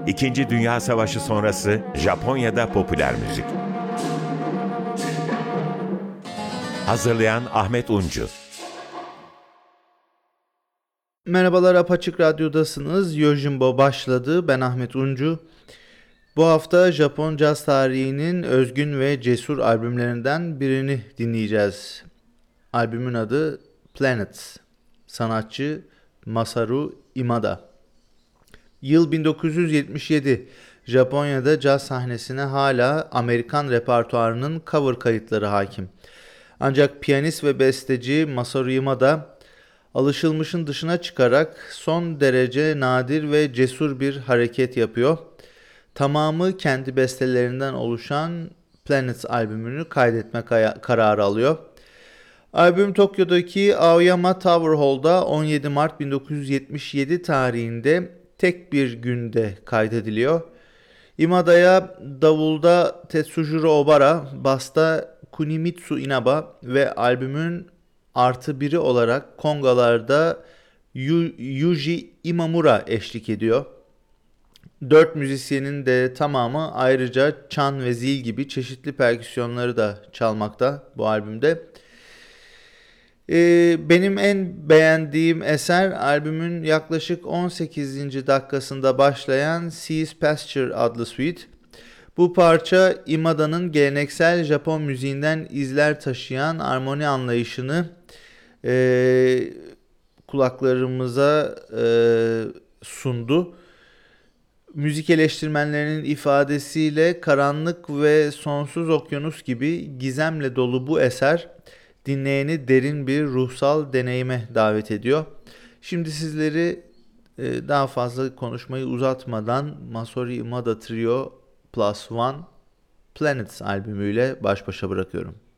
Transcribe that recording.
İkinci Dünya Savaşı sonrası Japonya'da popüler müzik. Hazırlayan Ahmet Uncu. Merhabalar, Apaçık Radyo'dasınız. Yojimbo başladı. Ben Ahmet Uncu. Bu hafta Japon caz tarihinin özgün ve cesur albümlerinden birini dinleyeceğiz. Albümün adı Planets. Sanatçı Masaru Imada. Yıl 1977. Japonya'da caz sahnesine hala Amerikan repertuarının cover kayıtları hakim. Ancak piyanist ve besteci Masaru Imada alışılmışın dışına çıkarak son derece nadir ve cesur bir hareket yapıyor. Tamamı kendi bestelerinden oluşan Planets albümünü kaydetme kararı alıyor. Albüm Tokyo'daki Aoyama Tower Hall'da 17 Mart 1977 tarihinde tek bir günde kaydediliyor. Imada'ya davulda Tetsujiro Obara, basta Kunimitsu Inaba ve albümün artı biri olarak kongalarda Yuji Imamura eşlik ediyor. 4 müzisyenin de tamamı ayrıca çan ve zil gibi çeşitli perküsyonları da çalmakta bu albümde. Benim en beğendiğim eser albümün yaklaşık 18. dakikasında başlayan Seas Pasture adlı suite. Bu parça Imada'nın geleneksel Japon müziğinden izler taşıyan armoni anlayışını kulaklarımıza sundu. Müzik eleştirmenlerinin ifadesiyle karanlık ve sonsuz okyanus gibi gizemle dolu bu eser dinleyeni derin bir ruhsal deneyime davet ediyor. Şimdi sizleri daha fazla konuşmayı uzatmadan Masaru Imada Trio Plus One Planets albümüyle baş başa bırakıyorum.